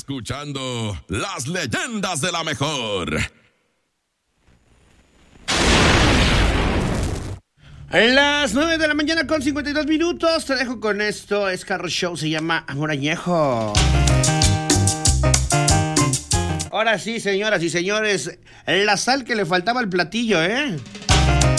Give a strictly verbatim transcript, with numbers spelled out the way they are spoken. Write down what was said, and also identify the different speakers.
Speaker 1: escuchando Las Leyendas de la Mejor.
Speaker 2: Las nueve de la mañana con cincuenta y dos minutos. Te dejo con esto. Es Carro Show, se llama Amor Añejo. Ahora sí, señoras y señores, la sal que le faltaba al platillo, ¿eh?